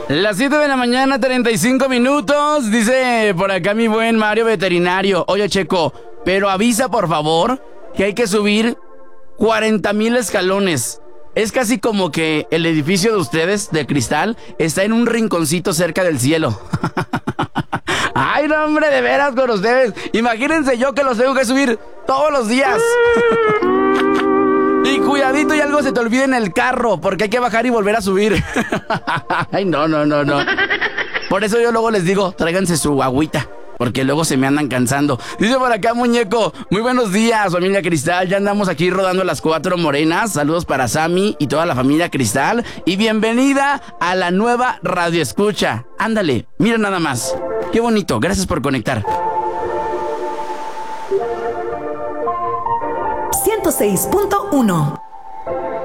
Las 7 de la mañana, 35 minutos. Dice por acá mi buen Mario Veterinario. Oye, Checo, pero avisa por favor que hay que subir 40,000 escalones. Es casi como que el edificio de ustedes, de cristal, está en un rinconcito cerca del cielo. Ay, no, hombre, de veras con ustedes. Imagínense yo que los tengo que subir todos los días. Y cuidadito y algo se te olvide en el carro, porque hay que bajar y volver a subir. Ay, no. Por eso yo luego les digo, tráiganse su agüita, porque luego se me andan cansando. Dice por acá, muñeco, muy buenos días, familia Cristal. Ya andamos aquí rodando las 4 morenas. Saludos para Sammy y toda la familia Cristal. Y bienvenida a la nueva Radio Escucha. Ándale, mira nada más. Qué bonito, gracias por conectar. 106.1